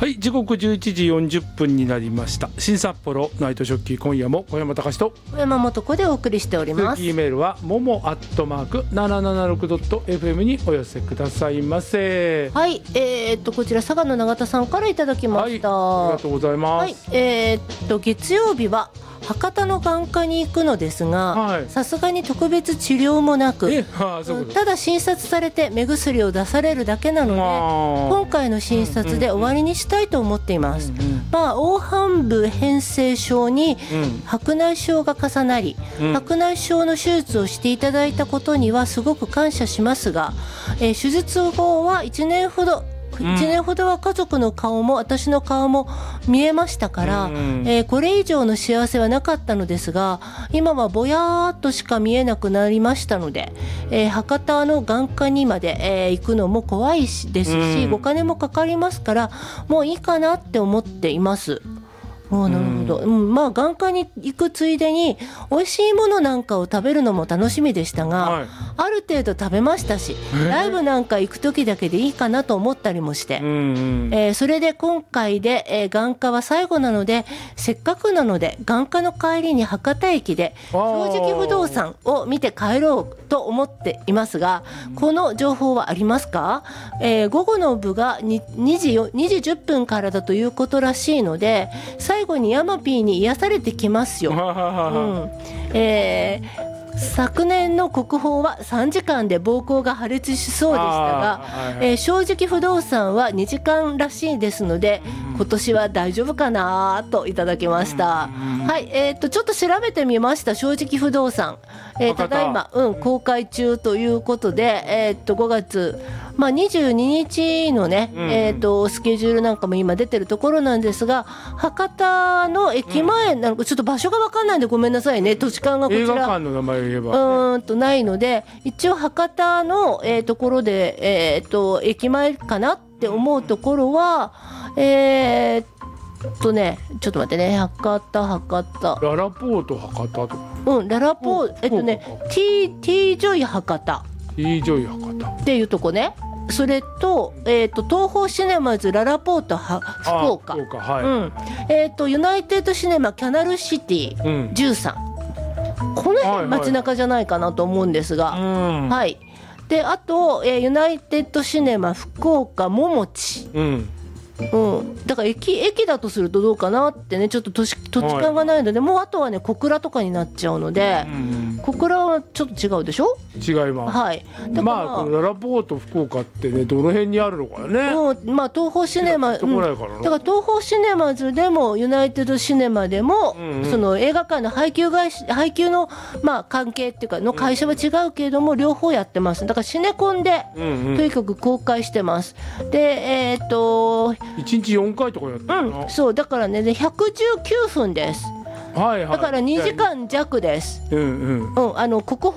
はい、時刻11時40分になりました。新札幌ナイトショッキー、今夜も小山隆と小山素子でお送りしております。 E メールはmomo@776.fm にお寄せくださいませ。 はい、こちら佐賀の永田さんからいただきました。 はい、ありがとうございます。 はい、月曜日は博多の眼科に行くのですが、さすがに特別治療もなく、ただ診察されて目薬を出されるだけなので、今回の診察で終わりにしたいと思っています。黄斑部変性症に白内障が重なり、白内障の手術をしていただいたことにはすごく感謝しますが、手術後は1年ほどは家族の顔も私の顔も見えましたから、これ以上の幸せはなかったのですが、今はぼやーっとしか見えなくなりましたので、博多の眼科にまで、行くのも怖いですし、お金もかかりますから、もういいかなって思っています。なるほど。眼科に行くついでに美味しいものなんかを食べるのも楽しみでしたが、ある程度食べましたし、ライブなんか行く時だけでいいかなと思ったりもして、それで今回で、眼科は最後なので、せっかくなので眼科の帰りに博多駅で正直不動産を見て帰ろうと思っていますが、この情報はありますか？午後の部が2時10分からだということらしいので、最後にヤマピーに癒されてきますよ。昨年の国宝は3時間で膀胱が破裂しそうでしたが、正直不動産は2時間らしいですので、今年は大丈夫かなといただきました。はい、ちょっと調べてみました。正直不動産、ただいま、公開中ということで、5月22日のね、スケジュールなんかも今出てるところなんですが、博多の駅前なんかちょっと場所が分かんないんでごめんなさいね。土地勘がこちら映画館の名前を言えば、 ないので、一応博多の、ところで、駅前かなって思うところはちょっと待ってね、博多ララポート博多とか、 ララポーT ジョイ博多っていうとこね。それと、東宝シネマズララポート福岡、ユナイテッドシネマキャナルシティ、13、この辺街中じゃないかなと思うんですが、はい。で、あと、ユナイテッドシネマ福岡ももち、だから駅だとするとどうかなってね、ちょっと土地勘がないので、もうあとはね小倉とかになっちゃうので、小倉はちょっと違うでしょ。 違います。 はい。 このララポート福岡ってね、どの辺にあるのかね。 東宝シネマ、だから東宝シネマズでもユナイテッドシネマでも、その映画館の配給の関係っていうかの会社は違うけれども、両方やってます。だからシネコンで、とにかく公開してます。で、 1日4回とかやってるな。 そうだからね、119分です。だから2時間弱です。国宝